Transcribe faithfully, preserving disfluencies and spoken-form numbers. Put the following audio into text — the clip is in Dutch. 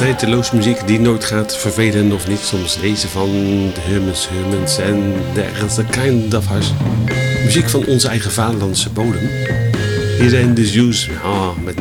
Tijdloos muziek die nooit gaat vervelen of niet. Soms deze van de Hermans Hermans en There's a Kind of Hush. Muziek van onze eigen vaderlandse bodem. Hier zijn de Zeus, ah, met